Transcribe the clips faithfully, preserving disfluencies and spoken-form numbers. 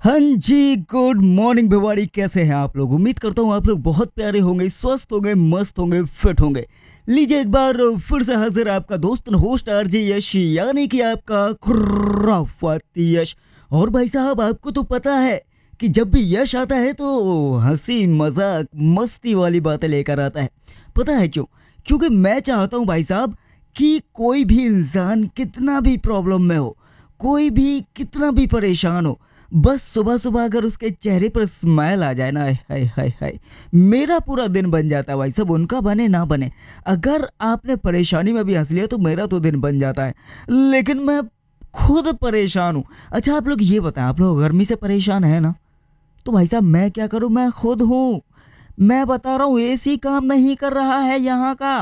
हाँ जी, good morning Bhiwadi. कैसे हैं आप लोग? उम्मीद करता हूँ आप लोग बहुत प्यारे होंगे, स्वस्थ होंगे, मस्त होंगे, फिट होंगे। लीजिए एक बार फिर से हाजिर है आपका दोस्त होस्ट आरजे यश, यानी कि आपका खुराफाती यश। और भाई साहब, आपको तो पता है कि जब भी यश आता है तो हंसी मजाक मस्ती वाली बातें लेकर आता है। पता है क्यों? क्योंकि मैं चाहता हूँ भाई साहब कि कोई भी इंसान कितना भी प्रॉब्लम में हो, कोई भी कितना भी परेशान हो, बस सुबह सुबह अगर उसके चेहरे पर स्माइल आ जाए ना, हाय हाय हाय, मेरा पूरा दिन बन जाता है भाई साहब। उनका बने ना बने, अगर आपने परेशानी में भी हंस लिया तो मेरा तो दिन बन जाता है। लेकिन मैं खुद परेशान हूँ। अच्छा आप लोग ये बताएं, आप लोग गर्मी से परेशान है ना? तो भाई साहब मैं क्या करूँ, मैं खुद हूँ। मैं बता रहा हूँ, एसी काम नहीं कर रहा है यहाँ का।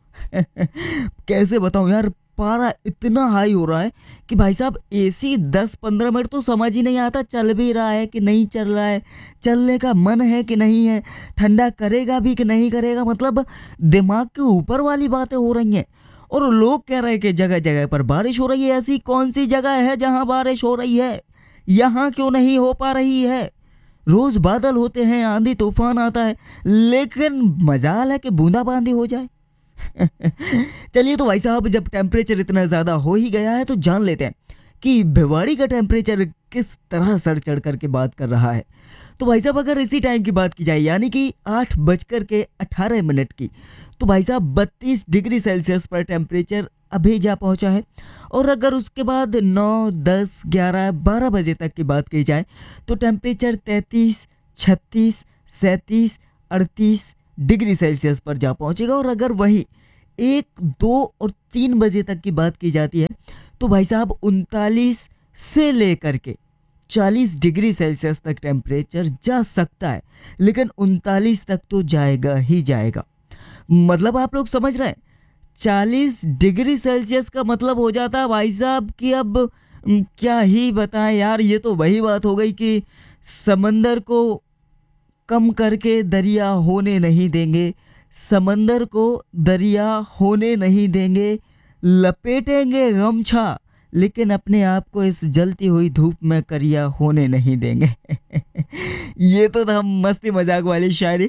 कैसे बताऊं यार, पारा इतना हाई हो रहा है कि भाई साहब एसी दस पंद्रह मिनट तो समझ ही नहीं आता चल भी रहा है कि नहीं चल रहा है, चलने का मन है कि नहीं है, ठंडा करेगा भी कि नहीं करेगा। मतलब दिमाग के ऊपर वाली बातें हो रही हैं। और लोग कह रहे हैं कि जगह जगह पर बारिश हो रही है। ऐसी कौन सी जगह है जहां बारिश हो रही है? यहाँ क्यों नहीं हो पा रही है? रोज बादल होते हैं, आंधी तूफान आता है, लेकिन मजाल है कि बूंदाबांदी हो जाए। चलिए तो भाई साहब, जब टेम्परेचर इतना ज़्यादा हो ही गया है तो जान लेते हैं कि भिवाड़ी का टेम्परेचर किस तरह सर चढ़ कर के बात कर रहा है। तो भाई साहब अगर इसी टाइम की बात की जाए, यानी कि आठ बजकर के अठारह मिनट की, तो भाई साहब बत्तीस डिग्री सेल्सियस पर टेम्परेचर अभी जा पहुंचा है। और अगर उसके बाद नौ दस ग्यारह बारह बजे तक की बात की जाए तो टेम्परेचर तैंतीस छत्तीस सैंतीस अड़तीस डिग्री सेल्सियस पर जा पहुंचेगा। और अगर वही एक दो और तीन बजे तक की बात की जाती है तो भाई साहब उनतालीस से लेकर के चालीस डिग्री सेल्सियस तक टेम्परेचर जा सकता है, लेकिन उनतालीस तक तो जाएगा ही जाएगा। मतलब आप लोग समझ रहे हैं, चालीस डिग्री सेल्सियस का मतलब हो जाता है भाई साहब कि अब हम्म, क्या ही बताएं यार। ये तो वही बात हो गई कि समंदर को कम करके दरिया होने नहीं देंगे, समंदर को दरिया होने नहीं देंगे, लपेटेंगे गमछा लेकिन अपने आप को इस जलती हुई धूप में करिया होने नहीं देंगे। ये तो था मस्ती मजाक वाली शायरी।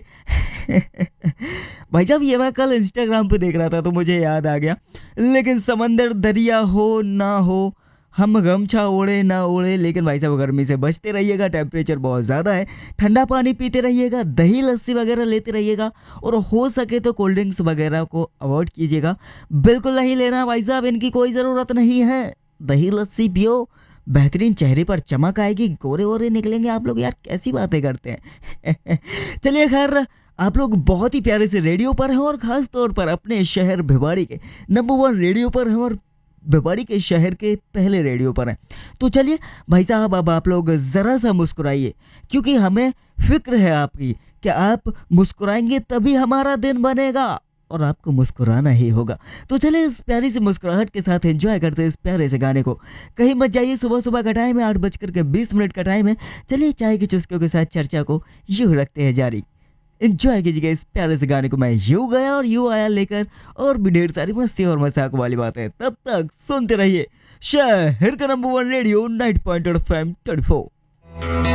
भाई साहब ये मैं कल इंस्टाग्राम पे देख रहा था तो मुझे याद आ गया। लेकिन समंदर दरिया हो ना हो, हम गमछा ओढ़े ना ओढ़े, लेकिन भाई साहब गर्मी से बचते रहिएगा। टेम्परेचर बहुत ज़्यादा है, ठंडा पानी पीते रहिएगा, दही लस्सी वगैरह लेते रहिएगा, और हो सके तो कोल्ड ड्रिंक्स वगैरह को अवॉइड कीजिएगा। बिल्कुल नहीं लेना भाई साहब, इनकी कोई ज़रूरत नहीं है। दही लस्सी पियो, बेहतरीन चेहरे पर चमक आएगी, गोरे वोरे निकलेंगे आप लोग। यार कैसी बातें करते हैं। चलिए खैर, आप लोग बहुत ही प्यारे से रेडियो पर हैं, और ख़ास तौर पर अपने शहर भिवाड़ी के नंबर वन रेडियो पर हैं, और भिवाड़ी के शहर के पहले रेडियो पर हैं। तो चलिए भाई साहब, अब आप लोग ज़रा सा मुस्कुराइए, क्योंकि हमें फिक्र है आपकी कि आप मुस्कुराएंगे तभी हमारा दिन बनेगा, और आपको मुस्कुराना ही होगा। तो चलिए इस प्यारी सी मुस्कुराहट के साथ एंजॉय करते हैं इस प्यारे से गाने को। कहीं मत जाइए, सुबह सुबह का टाइम है, आठ बजकर के बीस मिनट का टाइम है। चलिए चाय की चुस्कियों के साथ चर्चा को यूँ रखते हैं जारी। एंजॉय कीजिएगा इस प्यारे से गाने को। मैं यूँ गया और यूँ आया लेकर, और भी ढेर सारी मस्ती और मजाक वाली बातें। तब तक सुनते रहिए शहर का number one radio night point F M twenty four.